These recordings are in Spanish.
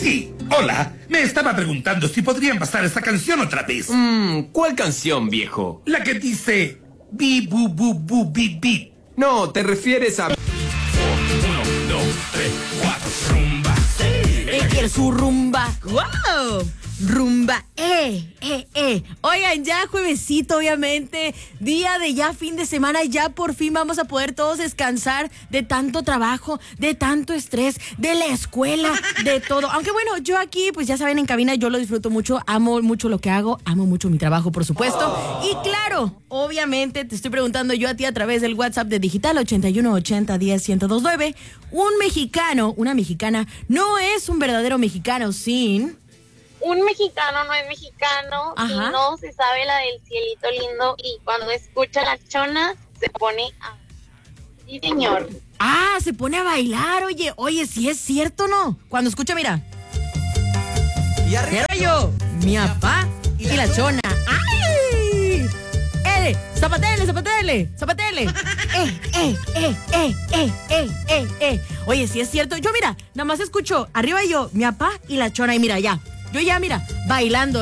Sí, hola. Me estaba preguntando si podrían pasar esta canción otra vez. ¿Cuál canción, viejo? La que dice... Bi, bu, bu, bu, bi, bi. No, te refieres a... 1, 2, 3, 4, rumba. Él quiere su rumba. ¡Wow! Rumba, Oigan, ya juevesito, obviamente, día de ya fin de semana, ya por fin vamos a poder todos descansar de tanto trabajo, de tanto estrés, de la escuela, de todo. Aunque bueno, yo aquí, pues ya saben, en cabina yo lo disfruto mucho, amo mucho lo que hago, amo mucho mi trabajo, por supuesto. Y claro, obviamente te estoy preguntando yo a ti a través del WhatsApp de Digital 8180101029. Un mexicano, una mexicana, no es un verdadero mexicano sin... Un mexicano no es mexicano si no se sabe la del cielito lindo y cuando escucha la chona se pone a... Sí, señor. Ah, se pone a bailar, oye, sí es cierto, ¿no? Cuando escucha, mira. Y arriba yo, mi papá y la chona. ¡Ay! Zapatele. Oye, sí es cierto. Yo, mira, nada más escucho arriba yo, mi papá y la chona. Y mira, ya. Yo ya, mira, bailando,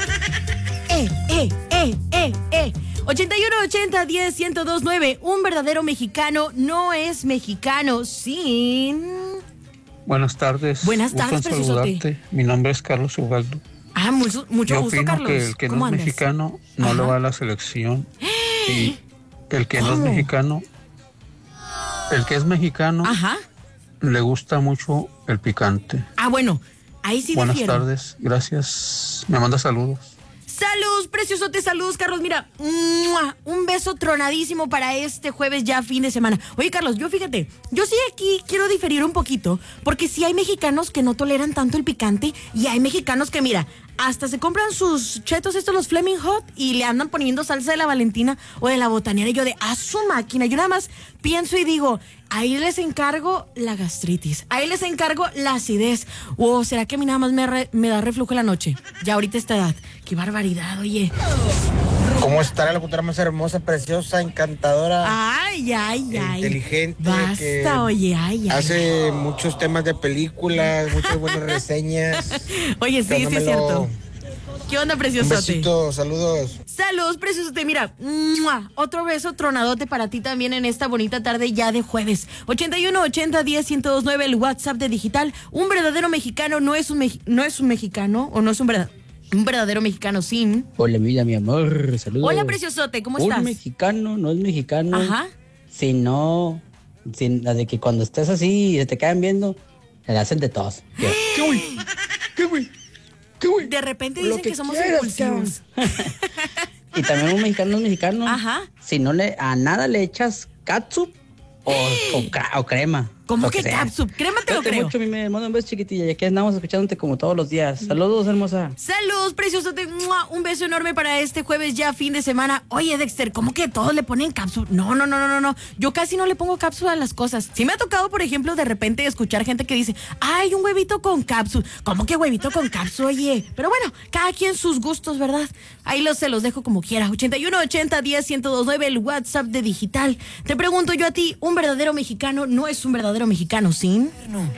8180101029. Un verdadero mexicano no es mexicano sin... Buenas tardes. Buenas tardes, preciosote. Mi nombre es Carlos Ubaldo. Ah, mucho Yo gusto, opino Carlos. que el que no es andas? mexicano no le va a la selección. Y el que no es mexicano, el que es mexicano, le gusta mucho el picante. Ah, bueno, ahí sí Buenas difiero. tardes, gracias. Me manda saludos. Saludos, preciosote, saludos, Carlos. Mira, un beso tronadísimo para este jueves ya fin de semana. Oye, Carlos, fíjate, yo sí aquí quiero diferir un poquito, porque sí hay mexicanos que no toleran tanto el picante y hay mexicanos que, mira, hasta se compran sus chetos los Flaming Hot y le andan poniendo salsa de la Valentina o de la botanera y yo de a su máquina. Yo nada más pienso y digo, ahí les encargo la gastritis, ahí les encargo la acidez. O ¿será que a mí nada más me da reflujo en la noche? Ya ahorita esta edad. Qué barbaridad, oye. ¿Cómo está la locutora más hermosa, preciosa, encantadora? Ay. Inteligente. Basta, que oye, hace muchos temas de películas, muchas buenas reseñas. Oye, sí es cierto. ¿Qué onda, preciosote? Un besito, saludos. Saludos, preciosote. Mira, otro beso tronadote para ti también en esta bonita tarde ya de jueves. 8180101029, el WhatsApp de Digital. Un verdadero mexicano no es un mexicano, o no es un verdadero mexicano sin... Hola, vida, mi amor, saludos. Hola, preciosote, ¿cómo estás? Un mexicano no es mexicano, sino la de que cuando estés así y se te quedan viendo, le hacen de tos. ¿Qué güey? De repente dicen que somos impulsivos. Y también un mexicano no es mexicano, si no a nada le echas catsup o crema. ¿Cómo que catsup? Crema te lo creo. Mucho, me manda un beso, chiquitilla, ya que andamos escuchándote como todos los días. Saludos, hermosa. Saludos, preciosote. Un beso enorme para este jueves ya fin de semana. Oye, Dexter, ¿cómo que todos le ponen cápsula? No. Yo casi no le pongo cápsula a las cosas. Sí me ha tocado, por ejemplo, de repente escuchar gente que dice, ay, un huevito con cápsula. ¿Cómo que huevito con cápsula? Oye, pero bueno, cada quien sus gustos, ¿verdad? Ahí se los dejo como quiera. 8180101029, el WhatsApp de Digital. Te pregunto yo a ti, ¿un verdadero mexicano no es un verdadero mexicano sin?